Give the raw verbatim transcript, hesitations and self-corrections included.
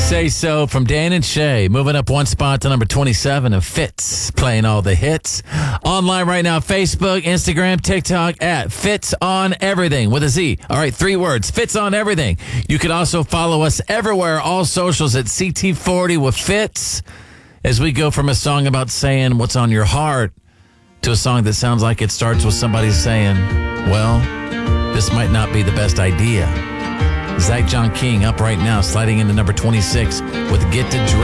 Say So from Dan and Shay. Moving up one spot to number twenty-seven of Fitz, playing all the hits. Online right now, Facebook, Instagram, TikTok, at Fitz on Everything with a Z. All right, three words, Fitz on Everything. You can also follow us everywhere, all socials at C T forty with Fitz, as we go from a song about saying what's on your heart to a song that sounds like it starts with somebody saying, well, this might not be the best idea. Zach John King up right now, sliding into number twenty-six with Get to Drink.